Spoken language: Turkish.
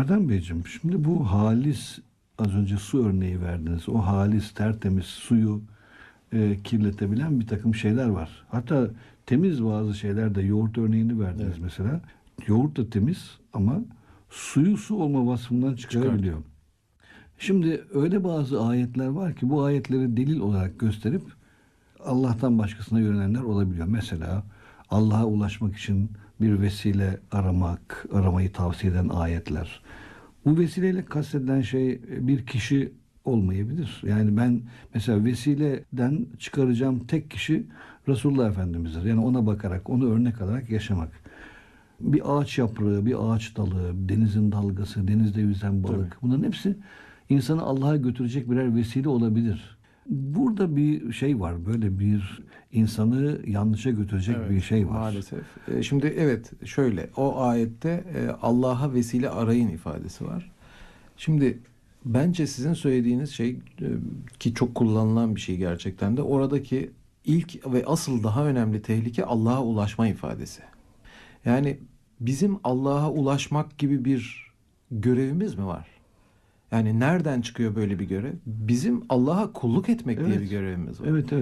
Erdem Beyciğim, şimdi bu halis, az önce su örneği verdiniz. O halis, tertemiz suyu kirletebilen bir takım şeyler var. Hatta temiz bazı şeyler de, yoğurt örneğini verdiniz Evet. mesela. Yoğurt da temiz ama suyu su olma vasfından çıkarabiliyor. Şimdi öyle bazı ayetler var ki bu ayetleri delil olarak gösterip Allah'tan başkasına yönelenler olabiliyor. Mesela Allah'a ulaşmak için bir vesile aramayı tavsiye eden ayetler. Bu vesileyle kastedilen şey bir kişi olmayabilir. Yani ben mesela vesileden çıkaracağım tek kişi Resulullah Efendimiz'dir. Yani ona bakarak, onu örnek alarak yaşamak. Bir ağaç yaprağı, bir ağaç dalı, denizin dalgası, denizde yüzen balık. Tabii. Bunların hepsi insanı Allah'a götürecek birer vesile olabilir. Burada bir şey var. Böyle bir insanı yanlışa götürecek bir Evet, şey var. maalesef. Şimdi evet, şöyle o ayette Allah'a vesile arayın ifadesi var. Şimdi bence sizin söylediğiniz şey ki çok kullanılan bir şey gerçekten de oradaki ilk ve asıl daha önemli tehlike Allah'a ulaşma ifadesi. Yani bizim Allah'a ulaşmak gibi bir görevimiz mi var? Yani nereden çıkıyor böyle bir görev? Bizim Allah'a kulluk etmek diye bir Evet. görevimiz var. Evet, evet.